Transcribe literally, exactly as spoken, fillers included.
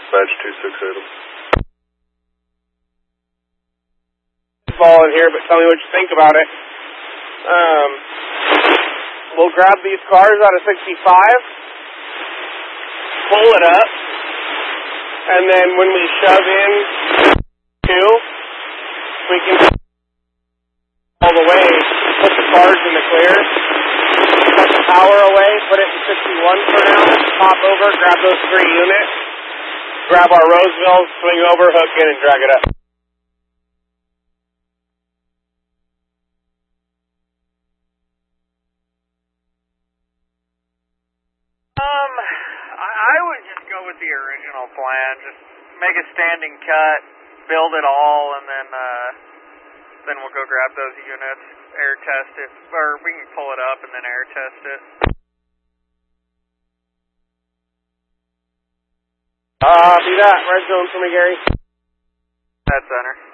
dispatch two six eight them. Ball in here, but tell me what you think about it. Um, we'll grab these cars out of sixty-five, pull it up, and then when we shove in two, we can all the way, put the cars in the clear, cut the power away, put it in sixty-one for now, pop over, grab those three units, grab our Roseville, swing over, hook in, and drag it up. Um, I would just go with the original plan. Just make a standing cut, build it all, and then uh, then we'll go grab those units, air test it, or we can pull it up and then air test it. Uh, be that. Red zone for me, Gary. That center.